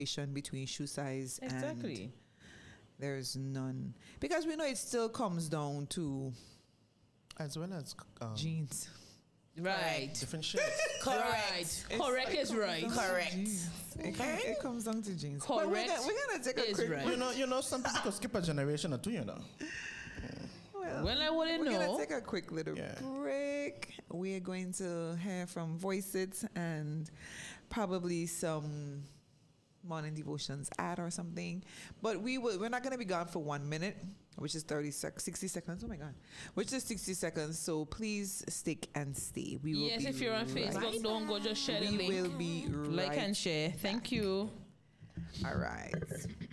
between shoe size Exactly. and there's none, because we know it still comes down to As well as jeans. Right. different shapes. Correct. Correct is right. It comes down to jeans. Correct But we're gonna take a is quick right. You know, some people could skip a generation or two. You know. Well, I wouldn't We're know. gonna take a quick little break. We're going to hear from Voice It and probably some morning devotions ad or something. But we're not gonna be gone for 1 minute, which is 60 seconds. Oh my god. Which is 60 seconds. So please stick and stay. We will Yes, be if you're on right- Facebook, don't go, just share the we link. will be Like right and share. Thank you. All right.